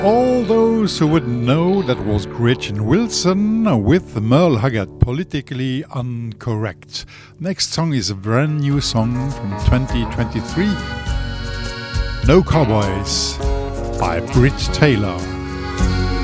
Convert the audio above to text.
All those who would know that was Gretchen Wilson with Merle Haggard, Politically Incorrect. Next song is a brand new song from 2023, No Cowboys by Brit Taylor.